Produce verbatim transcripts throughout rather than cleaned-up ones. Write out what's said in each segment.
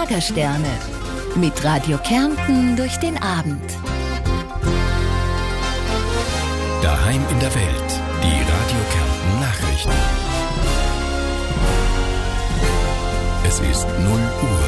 Schlagersterne. Mit Radio Kärnten durch den Abend. Daheim in der Welt. Die Radio Kärnten Nachrichten. Es ist null Uhr.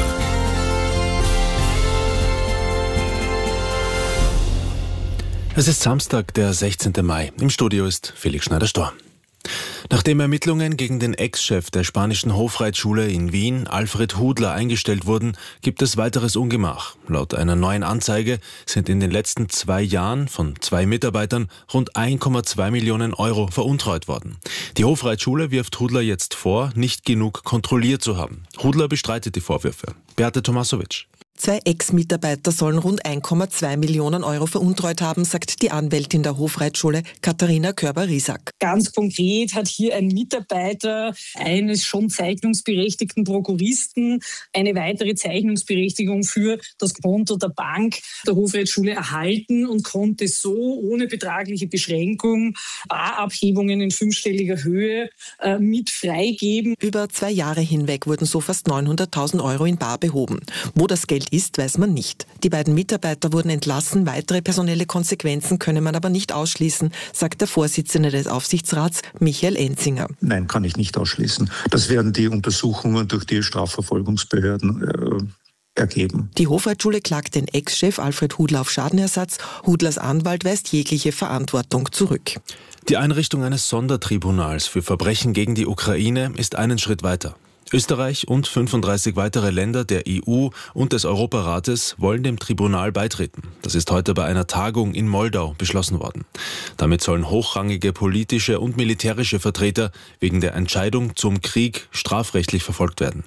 Es ist Samstag, der sechzehnten Mai. Im Studio ist Felix Schneider-Storr. Nachdem Ermittlungen gegen den Ex-Chef der spanischen Hofreitschule in Wien, Alfred Hudler, eingestellt wurden, gibt es weiteres Ungemach. Laut einer neuen Anzeige sind in den letzten zwei Jahren von zwei Mitarbeitern rund ein Komma zwei Millionen Euro veruntreut worden. Die Hofreitschule wirft Hudler jetzt vor, nicht genug kontrolliert zu haben. Hudler bestreitet die Vorwürfe. Beate Tomasovic. Zwei Ex-Mitarbeiter sollen rund ein Komma zwei Millionen Euro veruntreut haben, sagt die Anwältin der Hofreitschule Katharina Körber-Riesack. Ganz konkret hat hier ein Mitarbeiter eines schon zeichnungsberechtigten Prokuristen eine weitere Zeichnungsberechtigung für das Konto der Bank der Hofreitschule erhalten und konnte so ohne betragliche Beschränkung Barabhebungen in fünfstelliger Höhe äh, mit freigeben. Über zwei Jahre hinweg wurden so fast neunhunderttausend Euro in Bar behoben. Wo das Geld ist, weiß man nicht. Die beiden Mitarbeiter wurden entlassen, weitere personelle Konsequenzen könne man aber nicht ausschließen, sagt der Vorsitzende des Aufsichtsrats, Michael Enzinger. Nein, kann ich nicht ausschließen. Das werden die Untersuchungen durch die Strafverfolgungsbehörden äh, ergeben. Die Hofreitschule klagt den Ex-Chef Alfred Hudler auf Schadenersatz. Hudlers Anwalt weist jegliche Verantwortung zurück. Die Einrichtung eines Sondertribunals für Verbrechen gegen die Ukraine ist einen Schritt weiter. Österreich und fünfunddreißig weitere Länder der E U und des Europarates wollen dem Tribunal beitreten. Das ist heute bei einer Tagung in Moldau beschlossen worden. Damit sollen hochrangige politische und militärische Vertreter wegen der Entscheidung zum Krieg strafrechtlich verfolgt werden.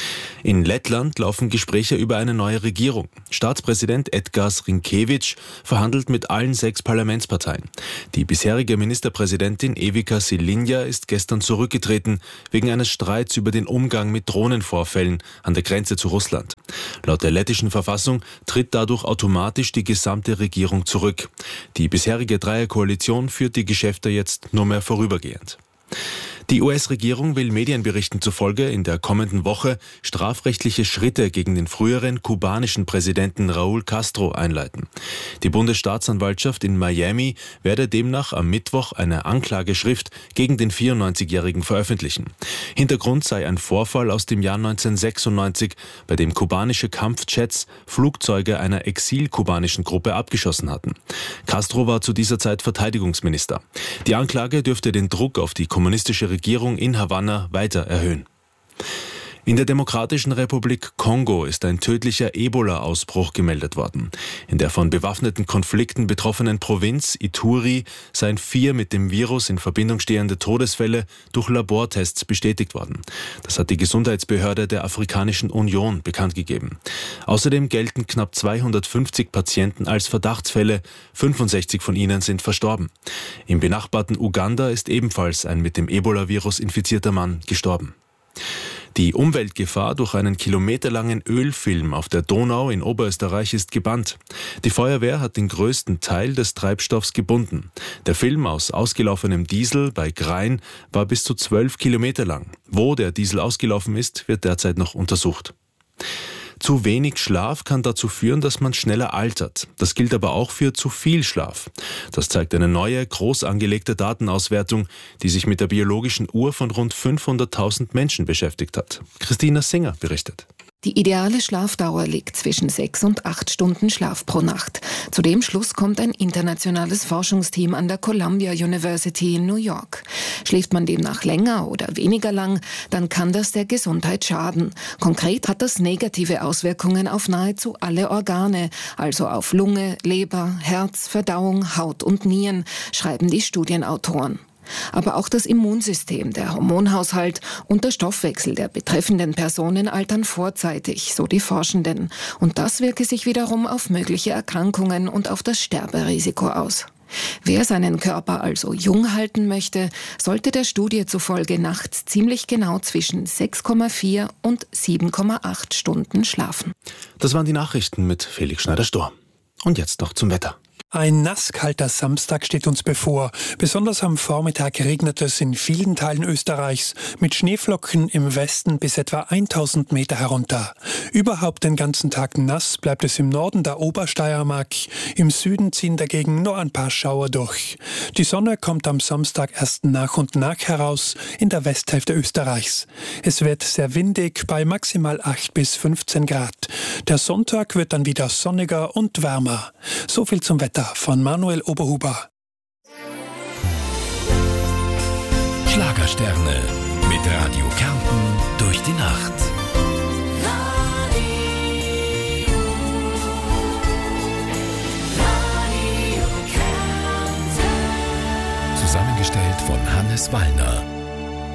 In Lettland laufen Gespräche über eine neue Regierung. Staatspräsident Edgars Rinkēvičs verhandelt mit allen sechs Parlamentsparteien. Die bisherige Ministerpräsidentin Evika Šilinja ist gestern zurückgetreten wegen eines Streits über den Umgang mit Drohnenvorfällen an der Grenze zu Russland. Laut der lettischen Verfassung tritt dadurch automatisch die gesamte Regierung zurück. Die bisherige Dreierkoalition führt die Geschäfte jetzt nur mehr vorübergehend. Die U S-Regierung will Medienberichten zufolge in der kommenden Woche strafrechtliche Schritte gegen den früheren kubanischen Präsidenten Raúl Castro einleiten. Die Bundesstaatsanwaltschaft in Miami werde demnach am Mittwoch eine Anklageschrift gegen den vierundneunzigjährigen veröffentlichen. Hintergrund sei ein Vorfall aus dem Jahr neunzehnhundertsechsundneunzig, bei dem kubanische Kampfjets Flugzeuge einer exil-kubanischen Gruppe abgeschossen hatten. Castro war zu dieser Zeit Verteidigungsminister. Die Anklage dürfte den Druck auf die kommunistische Regierung in Havanna weiter erhöhen. In der Demokratischen Republik Kongo ist ein tödlicher Ebola-Ausbruch gemeldet worden. In der von bewaffneten Konflikten betroffenen Provinz Ituri seien vier mit dem Virus in Verbindung stehende Todesfälle durch Labortests bestätigt worden. Das hat die Gesundheitsbehörde der Afrikanischen Union bekannt gegeben. Außerdem gelten knapp zweihundertfünfzig Patienten als Verdachtsfälle, fünfundsechzig von ihnen sind verstorben. Im benachbarten Uganda ist ebenfalls ein mit dem Ebola-Virus infizierter Mann gestorben. Die Umweltgefahr durch einen kilometerlangen Ölfilm auf der Donau in Oberösterreich ist gebannt. Die Feuerwehr hat den größten Teil des Treibstoffs gebunden. Der Film aus ausgelaufenem Diesel bei Grein war bis zu zwölf Kilometer lang. Wo der Diesel ausgelaufen ist, wird derzeit noch untersucht. Zu wenig Schlaf kann dazu führen, dass man schneller altert. Das gilt aber auch für zu viel Schlaf. Das zeigt eine neue, groß angelegte Datenauswertung, die sich mit der biologischen Uhr von rund fünfhunderttausend Menschen beschäftigt hat. Christina Singer berichtet. Die ideale Schlafdauer liegt zwischen sechs und acht Stunden Schlaf pro Nacht. Zu dem Schluss kommt ein internationales Forschungsteam an der Columbia University in New York. Schläft man demnach länger oder weniger lang, dann kann das der Gesundheit schaden. Konkret hat das negative Auswirkungen auf nahezu alle Organe, also auf Lunge, Leber, Herz, Verdauung, Haut und Nieren, schreiben die Studienautoren. Aber auch das Immunsystem, der Hormonhaushalt und der Stoffwechsel der betreffenden Personen altern vorzeitig, so die Forschenden. Und das wirke sich wiederum auf mögliche Erkrankungen und auf das Sterberisiko aus. Wer seinen Körper also jung halten möchte, sollte der Studie zufolge nachts ziemlich genau zwischen sechs Komma vier und sieben Komma acht Stunden schlafen. Das waren die Nachrichten mit Felix Schneider-Storr. Und jetzt noch zum Wetter. Ein nasskalter Samstag steht uns bevor. Besonders am Vormittag regnet es in vielen Teilen Österreichs, mit Schneeflocken im Westen bis etwa tausend Meter herunter. Überhaupt den ganzen Tag nass bleibt es im Norden der Obersteiermark. Im Süden ziehen dagegen nur ein paar Schauer durch. Die Sonne kommt am Samstag erst nach und nach heraus in der Westhälfte Österreichs. Es wird sehr windig bei maximal acht bis fünfzehn Grad. Der Sonntag wird dann wieder sonniger und wärmer. So viel zum Wetter von Manuel Oberhuber. Schlagersterne mit Radio Kärnten durch die Nacht. Zusammengestellt von Hannes Wallner.